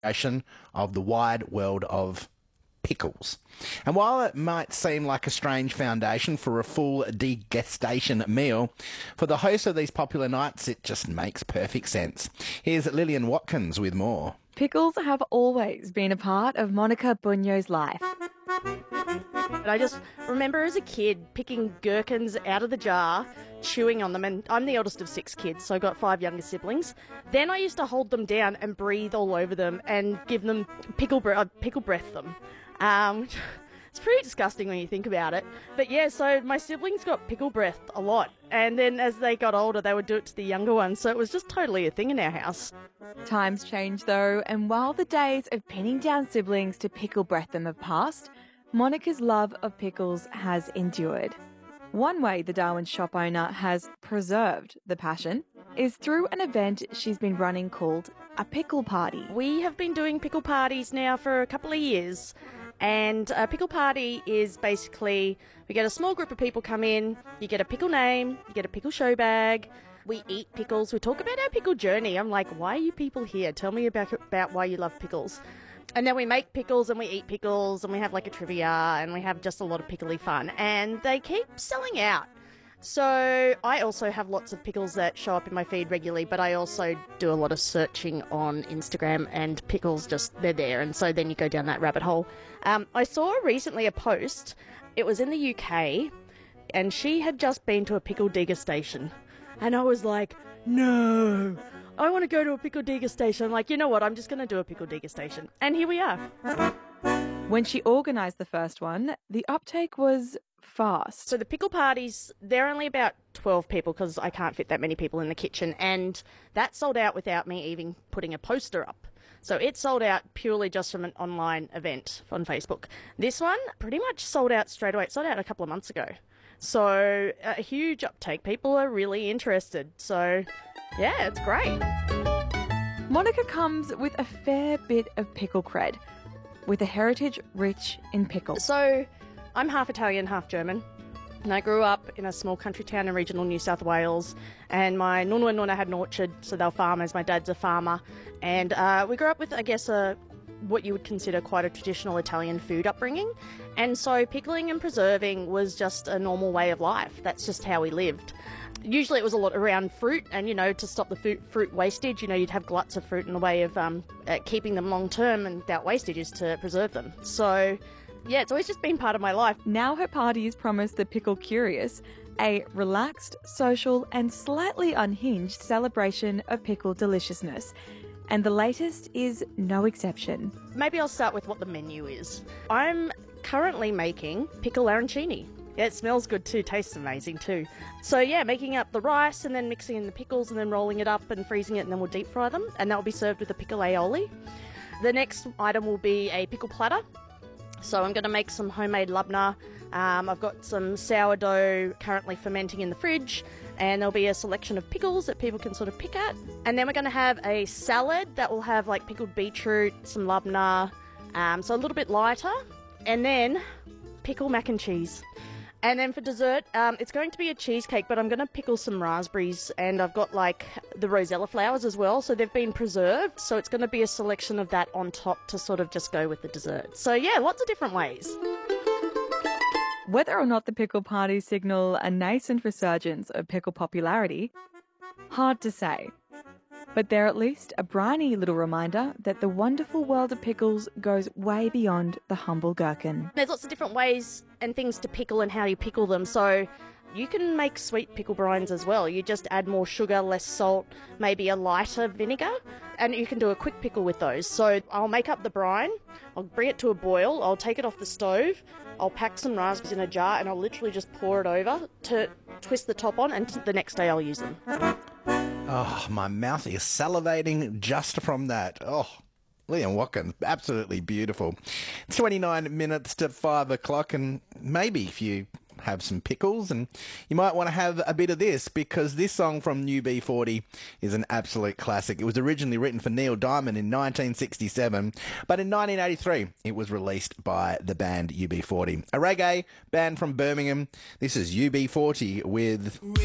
of the wide world of pickles. And while it might seem like a strange foundation for a full degustation meal, for the host of these popular nights, it just makes perfect sense. Here's Lillian Watkins with more. Pickles have always been a part of Monica Bunyo's life. I just remember as a kid picking gherkins out of the jar, chewing on them, and I'm the eldest of 6 kids, so I've got 5 younger siblings. Then I used to hold them down and breathe all over them and give them pickle breath them. It's pretty disgusting when you think about it. But yeah, so my siblings got pickle breath a lot. And then as they got older, they would do it to the younger ones. So it was just totally a thing in our house. Times change though, and while the days of pinning down siblings to pickle breath them have passed, Monica's love of pickles has endured. One way the Darwin shop owner has preserved the passion is through an event she's been running called a pickle party. We have been doing pickle parties now for a couple of years. And a pickle party is basically, we get a small group of people come in, you get a pickle name, you get a pickle show bag, we eat pickles, we talk about our pickle journey. I'm like, why are you people here? Tell me about why you love pickles. And then we make pickles and we eat pickles and we have like a trivia and we have just a lot of pickly fun. And they keep selling out. So I also have lots of pickles that show up in my feed regularly, but I also do a lot of searching on Instagram, and pickles they're there. And so then you go down that rabbit hole. I saw recently a post. It was in the UK and she had just been to a pickle degustation. And I was like, no, I want to go to a pickle degustation. I'm like, you know what? I'm just going to do a pickle degustation. And here we are. When she organised the first one, the uptake was fast. So the pickle parties, they're only about 12 people because I can't fit that many people in the kitchen. And that sold out without me even putting a poster up. So it sold out purely just from an online event on Facebook. This one pretty much sold out straight away. It sold out a couple of months ago. So a huge uptake. People are really interested. So yeah, it's great. Monica comes with a fair bit of pickle cred, with a heritage rich in pickles. So I'm half Italian, half German. And I grew up in a small country town in regional New South Wales. And my nonna and nonna had an orchard, so they were farmers. My dad's a farmer. And we grew up with, I guess, what you would consider quite a traditional Italian food upbringing. And so pickling and preserving was just a normal way of life. That's just how we lived. Usually it was a lot around fruit, and, to stop the fruit wastage, you'd have gluts of fruit, and the way of keeping them long term and without wastage is to preserve them. So yeah, it's always just been part of my life. Now her parties promise the pickle curious a relaxed, social and slightly unhinged celebration of pickle deliciousness. And the latest is no exception. Maybe I'll start with what the menu is. I'm currently making pickle arancini. Yeah, it smells good too, tastes amazing too. So yeah, making up the rice and then mixing in the pickles and then rolling it up and freezing it, and then we'll deep fry them, and that will be served with a pickle aioli. The next item will be a pickle platter. So I'm going to make some homemade labna. I've got some sourdough currently fermenting in the fridge, and there'll be a selection of pickles that people can sort of pick at. And then we're going to have a salad that will have like pickled beetroot, some labna, so a little bit lighter, and then pickle mac and cheese. And then for dessert, it's going to be a cheesecake, but I'm going to pickle some raspberries, and I've got like the rosella flowers as well, so they've been preserved, so it's going to be a selection of that on top to sort of just go with the dessert. So yeah, lots of different ways. Whether or not the pickle parties signal a nascent resurgence of pickle popularity, hard to say. But they're at least a briny little reminder that the wonderful world of pickles goes way beyond the humble gherkin. There's lots of different ways and things to pickle and how you pickle them. So you can make sweet pickle brines as well. You just add more sugar, less salt, maybe a lighter vinegar, and you can do a quick pickle with those. So I'll make up the brine, I'll bring it to a boil, I'll take it off the stove, I'll pack some raspberries in a jar, and I'll literally just pour it over to twist the top on, and the next day I'll use them. Oh, my mouth is salivating just from that. Oh, Lillian Watkins, absolutely beautiful. 29 minutes to 5 o'clock, and maybe if you have some pickles, and you might want to have a bit of this, because this song from UB40 is an absolute classic. It was originally written for Neil Diamond in 1967, but in 1983 it was released by the band UB40, a reggae band from Birmingham. This is UB40 with